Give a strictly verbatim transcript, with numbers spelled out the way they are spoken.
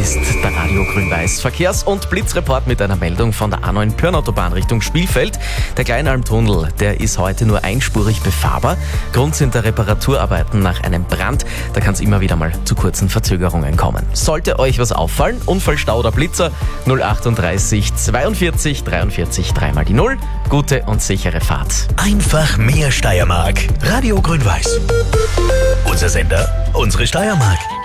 ist der Radio Grün-Weiß Verkehrs- und Blitzreport mit einer Meldung von der A neun Pörnautobahn Richtung Spielfeld. Der Kleinalmtunnel, der ist heute nur einspurig befahrbar. Grund sind der Reparaturarbeiten nach einem Brand. Da kann es immer wieder mal zu kurzen Verzögerungen kommen. Sollte euch was auffallen, Unfallstau oder Blitzer, null achtunddreißig zweiundvierzig dreiundvierzig dreimal die Null. Gute und sichere Fahrt. Einfach mehr Steiermark. Radio Grün-Weiß. Unser Sender, unsere Steiermark.